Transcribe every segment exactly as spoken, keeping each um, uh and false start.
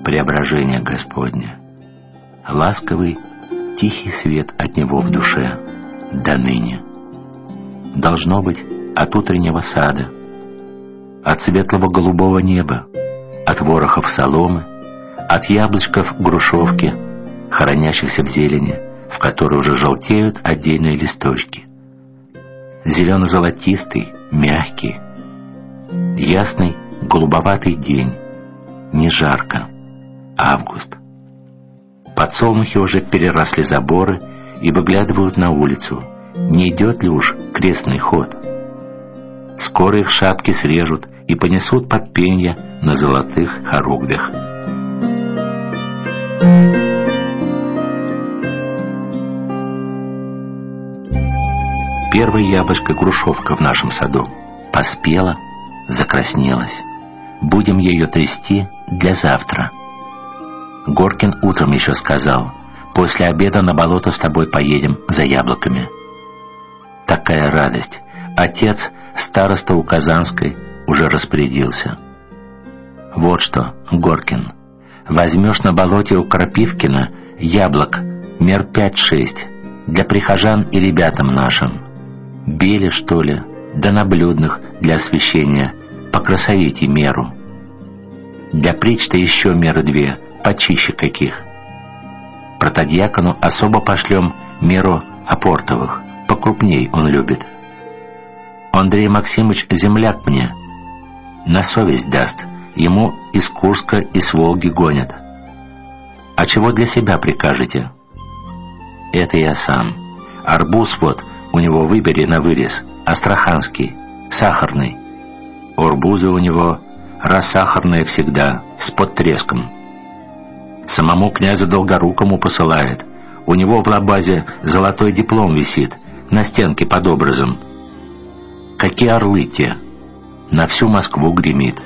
преображение Господне. Ласковый, тихий свет от Него в душе до ныне. Должно быть, от утреннего сада, от светлого голубого неба, от ворохов соломы, от яблочков грушевки, хранящихся в зелени, в которой уже желтеют отдельные листочки. Зелено-золотистый, мягкий, ясный голубоватый день, не жарко, август. Подсолнухи уже переросли заборы и выглядывают на улицу, не идет ли уж крестный ход. Скоро их шапки срежут и понесут под пенья на золотых хоругвях. Первая яблочко-грушевка в нашем саду поспела, закраснелась. Будем ее трясти для завтра. Горкин утром еще сказал: после обеда на болото с тобой поедем за яблоками. Такая радость! Отец, староста у Казанской, уже распорядился. Вот что, Горкин, возьмешь на болоте у Крапивкина яблок мер пять-шесть для прихожан и ребятам нашим. Бели, что ли, да на блюдных для освещения покрасовите меру. Для притч-то еще меры две, почище каких. Протодьякону особо пошлем меру апортовых, покрупней он любит. Андрей Максимыч земляк мне, на совесть даст, ему из Курска и с Волги гонят. А чего для себя прикажете? Это я сам. Арбуз вот у него выбери на вырез, астраханский, сахарный. Арбузы у него рассахарные всегда, с подтреском. Самому князю Долгорукому посылает. У него в лабазе золотой диплом висит, на стенке под образом. Какие орлы те! На всю Москву гремит.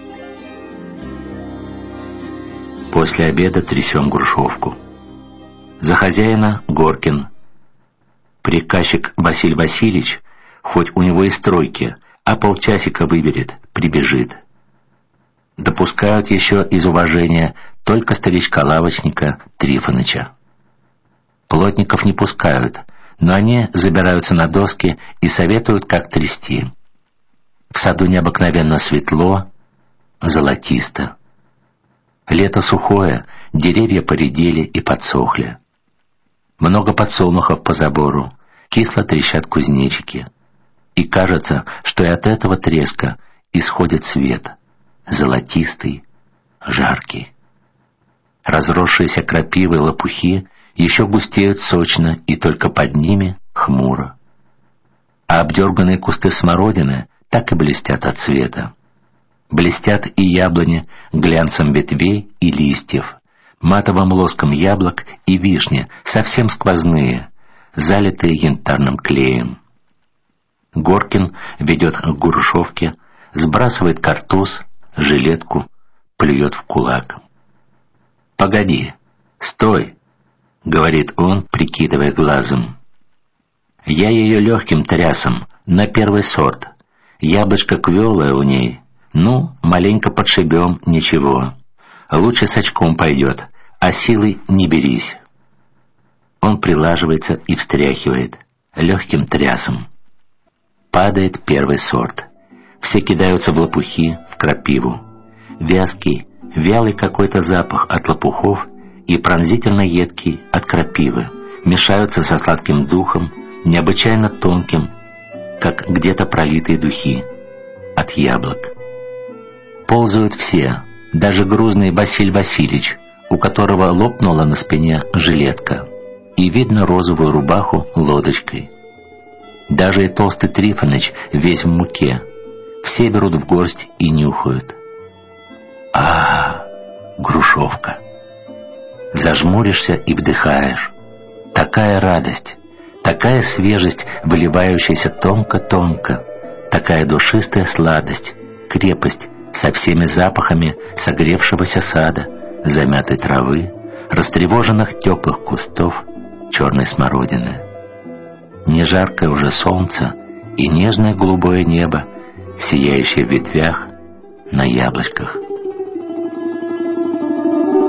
После обеда трясем грушевку. За хозяина Горкин. Приказчик Василий Васильевич, хоть у него и стройки, а полчасика выберет, прибежит. Допускают еще из уважения только старичка-лавочника Трифоныча. Плотников не пускают, но они забираются на доски и советуют, как трясти. В саду необыкновенно светло, золотисто. Лето сухое, деревья поредели и подсохли. Много подсолнухов по забору, кисло трещат кузнечики. И кажется, что и от этого треска исходит свет, золотистый, жаркий. Разросшиеся крапивы и лопухи еще густеют сочно, и только под ними хмуро. А обдерганные кусты смородины так и блестят от света. Блестят и яблони глянцем ветвей и листьев, матовым лоском яблок и вишни, совсем сквозные, залитые янтарным клеем. Горкин ведет к грушевке, сбрасывает картуз, жилетку, плюет в кулак. «Погоди, стой!» — говорит он, прикидывая глазом. «Я ее легким трясом, на первый сорт. Яблочко квелое у ней. Ну, маленько подшибем, ничего. Лучше с очком пойдет, а силой не берись». Он прилаживается и встряхивает, легким трясом. Падает первый сорт. Все кидаются в лопухи, в крапиву. Вязкий, вялый какой-то запах от лопухов и пронзительно едкий от крапивы мешаются со сладким духом, необычайно тонким, как где-то пролитые духи, от яблок. Ползают все, даже грузный Василий Васильевич, у которого лопнула на спине жилетка, и видно розовую рубаху лодочкой. Даже и толстый Трифоныч весь в муке. Все берут в горсть и нюхают. А, грушевка. Зажмуришься и вдыхаешь. Такая радость, такая свежесть, выливающаяся тонко-тонко, такая душистая сладость, крепость со всеми запахами согревшегося сада, замятой травы, растревоженных теплых кустов, черной смородины. Не жаркое уже солнце и нежное голубое небо, сияющее в ветвях на яблочках.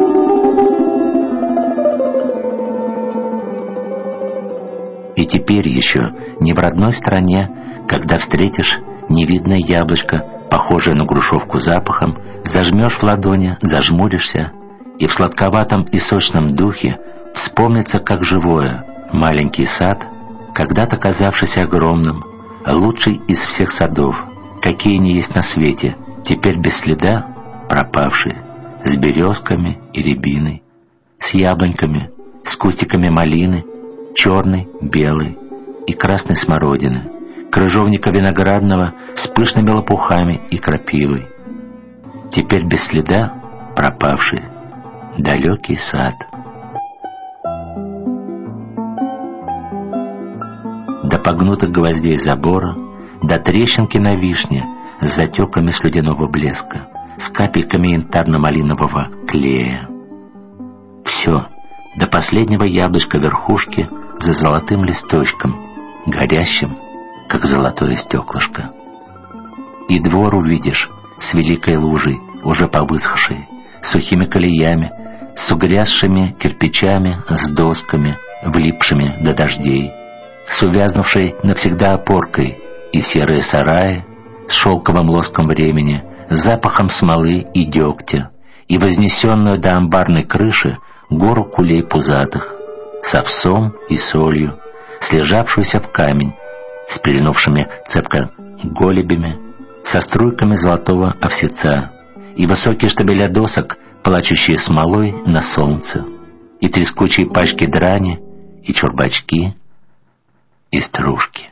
И теперь еще не в родной стране, когда встретишь невидное яблочко, похожее на грушевку запахом, зажмешь в ладони, зажмуришься, и в сладковатом и сочном духе вспомнится как живое маленький сад, когда-то казавшийся огромным, лучший из всех садов, какие ни есть на свете, теперь без следа пропавший, с березками и рябиной, с яблоньками, с кустиками малины, черной, белой и красной смородины, крыжовника виноградного с пышными лопухами и крапивой. Теперь без следа пропавший далекий сад. До погнутых гвоздей забора, до трещинки на вишне с затеками слюдяного блеска, с капельками янтарно-малинового клея. Все, до последнего яблочка верхушки за золотым листочком, горящим, как золотое стеклышко. И двор увидишь с великой лужей, уже повысохшей, с сухими колеями, с угрязшими кирпичами, с досками, влипшими до дождей, с увязнувшей навсегда опоркой, и серые сараи с шелковым лоском времени, с запахом смолы и дегтя, и вознесенную до амбарной крыши гору кулей пузатых, с овсом и солью, слежавшуюся в камень, с прильнувшими цепко голебями, со струйками золотого овсеца, и высокие штабеля досок, плачущие смолой на солнце, и трескучие пачки драни, и чурбачки, и стружки.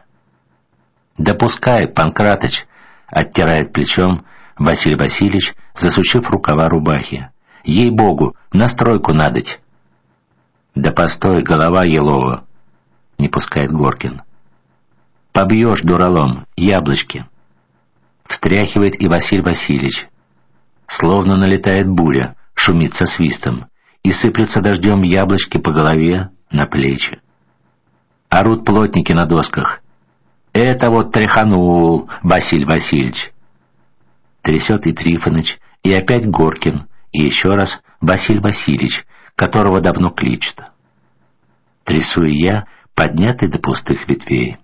«Да пускай, Панкратыч!» — оттирает плечом Василий Васильевич, засучив рукава рубахи. «Ей-богу, на стройку надоть!» «Да постой, голова елова!» — не пускает Горкин. «Побьешь, дуралом, яблочки!» Встряхивает и Василий Васильевич. Словно налетает буря, шумит со свистом, и сыплются дождем яблочки по голове, на плечи. Орут плотники на досках. «Это вот тряханул, Василий Васильевич!» Трясет и Трифоныч, и опять Горкин, и еще раз Василий Васильевич, которого давно кличет. Трясу и я, поднятый до пустых ветвей.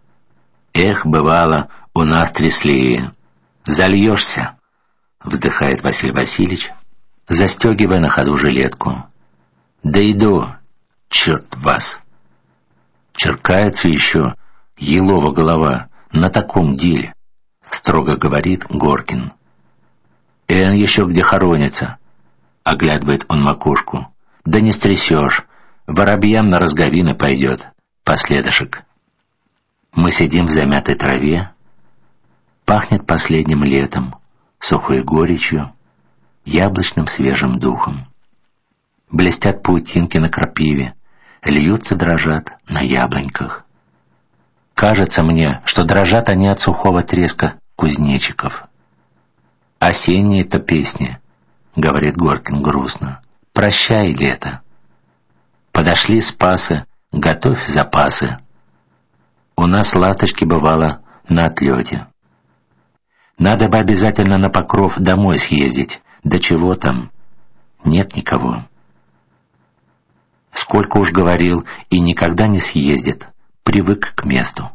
«Эх, бывало, у нас трясли. Зальешься!» — вздыхает Василий Васильевич, застегивая на ходу жилетку. «Да иду, черт вас!» Черкается еще елова голова на таком деле, строго говорит Горкин. «Эн еще где хоронится!» — оглядывает он макушку. «Да не стрясешь, воробьям на разговины пойдет, последышек». Мы сидим в замятой траве, пахнет последним летом, сухой горечью, яблочным свежим духом. Блестят паутинки на крапиве, льются, дрожат на яблоньках. Кажется мне, что дрожат они от сухого треска кузнечиков. «Осенние-то песни», — говорит Горкин грустно. «Прощай, лето. Подошли спасы, готовь запасы. У нас ласточки бывало на отлете. Надо бы обязательно на Покров домой съездить. Да чего там? Нет никого. Сколько уж говорил, и никогда не съездит. Привык к месту.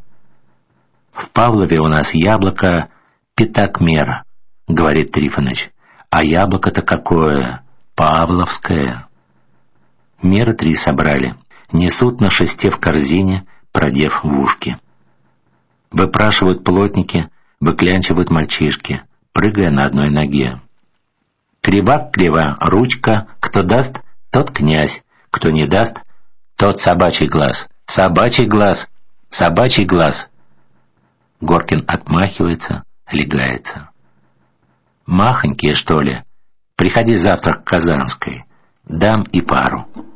В Павлове у нас яблоко пятак мера, говорит Трифоныч. А яблоко-то какое? Павловское. Меры три собрали. Несут на шесте в корзине, продев в ушки. Выпрашивают плотники, выклянчивают мальчишки, прыгая на одной ноге. Крива-крива ручка, кто даст, тот князь, кто не даст, тот собачий глаз, собачий глаз, собачий глаз. Горкин отмахивается, легается. «Махонькие, что ли? Приходи завтра к Казанской, дам и пару».